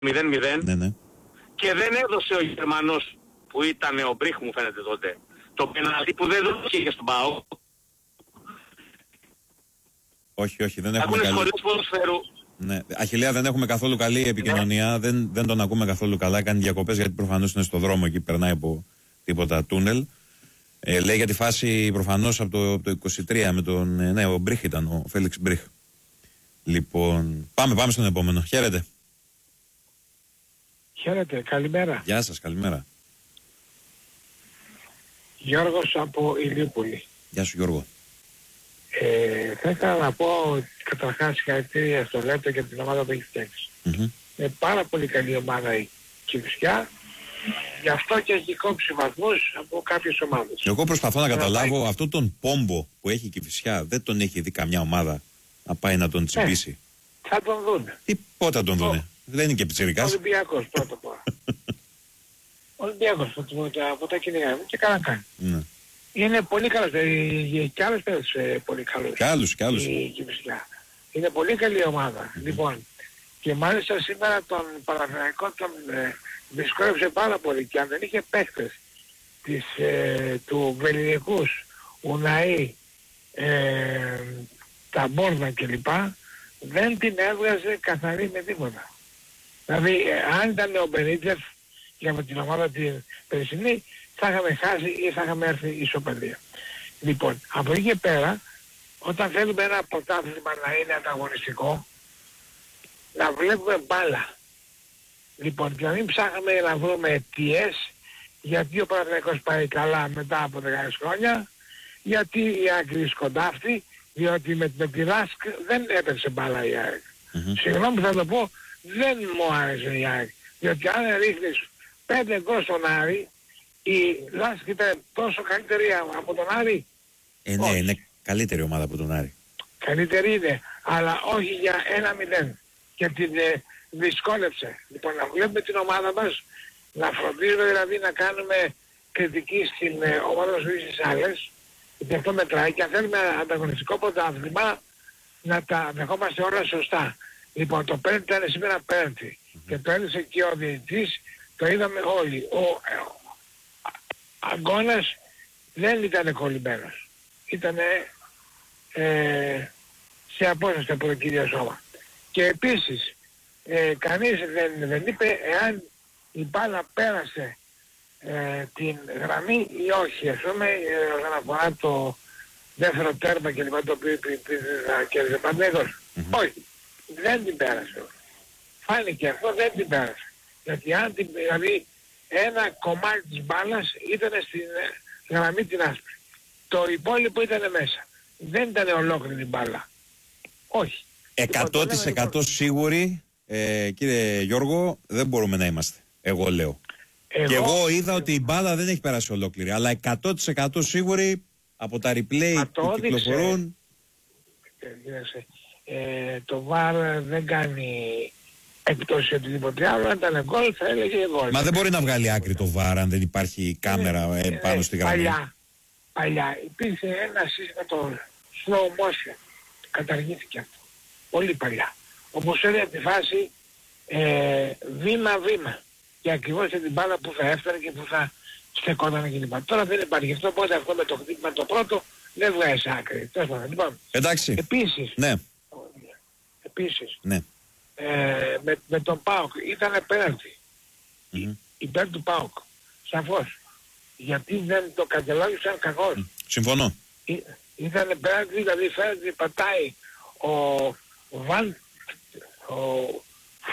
0-0 Ναι. και δεν έδωσε ο Γερμανός που ήταν ο Μπριχ, μου φαίνεται τότε, το πεναλτι που δεν δόθηκε στον ΠΑΟΚ. Όχι, δεν έχουμε καλή. καλή. Σχολές ποδοσφαίρου. Ναι. Αχιλλέα, δεν έχουμε καθόλου καλή επικοινωνία. Δεν τον ακούμε καθόλου καλά. Κάνει διακοπές γιατί προφανώς είναι στο δρόμο εκεί, περνάει από τίποτα τούνελ. Λέει για τη φάση προφανώς από το 23 με τον. Ναι, ο Μπριχ ήταν, ο Φέλιξ Μπριχ. Λοιπόν, πάμε στον επόμενο. Χαίρετε. Χαίρετε, καλημέρα. Γεια σας, καλημέρα. Γιώργος από Ηλιούπολη. Γεια σου, Γιώργο. Θα ήθελα να πω καταρχάς συγχαρητήρια στο Λέτο για την ομάδα που έχει φτιάξει. Είναι πάρα πολύ καλή ομάδα η Κηφισιά, γι' αυτό και έχει κόψει βαθμούς από κάποιες ομάδες. Εγώ προσπαθώ να καταλάβω αυτόν τον πόμπο που έχει η Κηφισιά, δεν τον έχει δει καμιά ομάδα να πάει να τον τσιμπήσει. Θα τον δούνε. Πότε θα τον δούνε. Δεν είναι και πιτσιρικάς. Ολυμπιακός πρώτα απ' όλα. Ολυμπιακός από τα κυνηγά μου και καλά κάνει. Ναι. Είναι πολύ καλός, και άλλες παίρνεις πολύ καλός. Κι άλλους. Η Κηφισιά. Είναι πολύ καλή ομάδα. Λοιπόν, και μάλιστα σήμερα τον Παναθηναϊκό τον δυσκόλεψε πάρα πολύ και αν δεν είχε παίχτες του Βεληνικούς, Ουναή, τα Μπόρνα κλπ, δεν την έβγαζε καθαρή με τίποτα. Δηλαδή αν ήταν ο Μπενίτσεφ για με την ομάδα την περσινή θα είχαμε χάσει ή θα είχαμε έρθει ισοπαλία. Λοιπόν, από εκεί και πέρα, όταν θέλουμε ένα πρωτάθλημα να είναι ανταγωνιστικό, να βλέπουμε μπάλα. Λοιπόν, και να μην ψάχνουμε να βρούμε αιτίες γιατί ο Παναθηναϊκός πάει καλά μετά από 10 χρόνια, γιατί η Άκρη σκοντάφτει, διότι με τη Λάσκ δεν έπαιξε μπάλα η ΑΕΚ. Συγγνώμη θα το πω, δεν μου άρεσε η ΑΕΚ. Διότι αν ρίχνεις 5 γκολ στον Άρη, η Λάσκ ήταν τόσο καλύτερη από τον Άρη. Ναι, είναι καλύτερη ομάδα από τον Άρη. Καλύτερη είναι, αλλά όχι για 1-0. Και την δυσκόλεψε. Λοιπόν, να βλέπουμε την ομάδα μας, να φροντίζουμε δηλαδή να κάνουμε κριτική στην ομάδα μας στις άλλες, γιατί αυτό μετράει και αν θέλουμε ανταγωνιστικό πρωτάθλημα να τα δεχόμαστε όλα σωστά. Λοιπόν, το πέμπτη ήταν σήμερα πέμπτη και το έδωσε και ο διαιτητής, το είδαμε όλοι. Ο αγώνας δεν ήταν κολλημένος. Ήταν σε απόσταση από το κύριο Σώμα. Και επίσης, κανείς δεν είπε εάν η μπάλα πέρασε την γραμμή ή όχι. Ας πούμε, όσον αφορά το δεύτερο τέρμα και λοιπά το οποίο κέρδισε Πανέγος. Όχι, δεν την πέρασε. Φάνηκε αυτό, δεν την πέρασε. Γιατί αν δηλαδή ένα κομμάτι της μπάλας ήταν στην γραμμή την άσπρη. Το υπόλοιπο ήταν μέσα. Δεν ήταν ολόκληρη μπάλα. Όχι. 100% σίγουροι, κύριε Γιώργο, δεν μπορούμε να είμαστε. Εγώ λέω. Και εγώ είδα ότι η μπάλα δεν έχει περάσει ολόκληρη. Αλλά 100% σίγουροι από τα replay που κυκλοφορούν. Το VAR δεν κάνει εκπτώση οτιδήποτε άλλο. Αν ήταν γκολ θα έλεγε γκολ. Μα δεν μπορεί να βγάλει άκρη το VAR αν δεν υπάρχει κάμερα πάνω στη γραμμή. Παλιά υπήρχε ένα σύστημα το slow motion. Καταργήθηκε αυτό. Πολύ παλιά. Όπως έλεγε τη φάση βήμα-βήμα. Και ακριβώς την μπάλα που θα έφτανε και που θα στεκόταν κλπ. Τώρα δεν υπάρχει αυτό, οπότε αυτό με το χτύπημα το πρώτο δεν βγάζει άκρη. Λοιπόν, εντάξει. Επίσης, ναι. Με τον ΠΑΟΚ ήταν πέναλτι. Υπέρ του ΠΑΟΚ. Σαφώς. Γιατί δεν το κατελόγησαν κακώς. Συμφωνώ. Ήταν πέναλτι, δηλαδή φαίνεται πατάει ο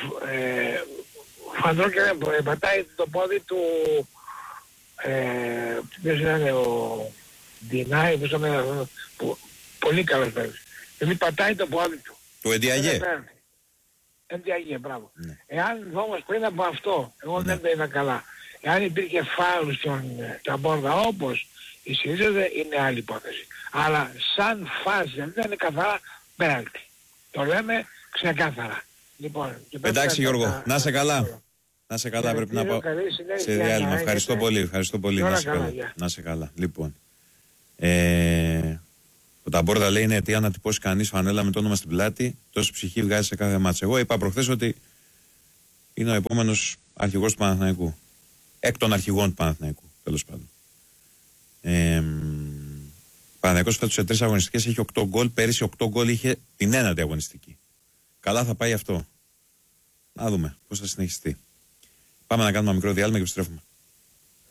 Φαντρό και πατάει το πόδι του ποιος ήταν ο Ντινάη, πολύ καλός παίκτης. Δηλαδή πατάει το πόδι του. Το Εντιαγέ. Εντιαγέ, μπράβο. Εάν όμως πριν από αυτό, εγώ δεν τα είδα καλά, εάν υπήρχε φάουλ στον Ταμπόρδα όπως ισχυρίζονται, είναι άλλη υπόθεση. Αλλά σαν φάση δεν είναι καθαρά πέναλτι. Το λέμε ξεκάθαρα. Λοιπόν, εντάξει Γιώργο, να σε καλά. Να σε καλά, πρέπει να πάω σε διάλειμμα. Ευχαριστώ πολύ. Να σε καλά. Λοιπόν, ο Ταμπόρδα λέει είναι αιτία να τυπώσει κανείς φανέλα με το όνομα στην πλάτη. Τόση ψυχή βγάζει σε κάθε μάτς. Εγώ είπα προχθές ότι είναι ο επόμενος αρχηγός του Παναθηναϊκού. Εκ των αρχηγών του Παναθηναϊκού, τέλος πάντων. Παναθηναϊκός φέτος σε 3 αγωνιστικές έχει 8 γκολ. Πέρυσι 8 γκολ είχε την 1η αγωνιστική. Καλά θα πάει αυτό. Να δούμε πώς θα συνεχιστεί. Πάμε να κάνουμε ένα μικρό διάλειμμα και επιστρέφουμε.